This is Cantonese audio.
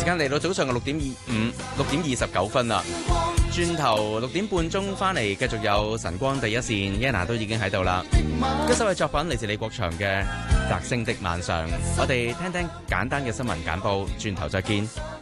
間嚟到早上嘅6點29分啦。轉頭6點半鐘翻嚟，繼續有晨光第一線 Yana 都已經喺度啦。一首嘅作品嚟自李國祥嘅《摘星的晚上》，我哋聽聽簡單嘅新聞簡報，轉頭再見。